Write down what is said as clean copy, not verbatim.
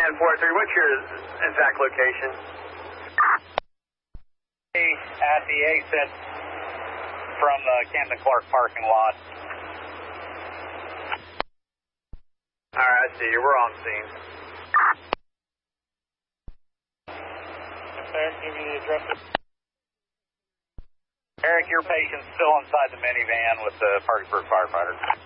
And 43, what's your exact location? At the exit from the Camden Clark parking lot. All right, I see you. We're on scene. Eric, give me the address. Eric, your patient's still inside the minivan with the Parkersburg firefighter.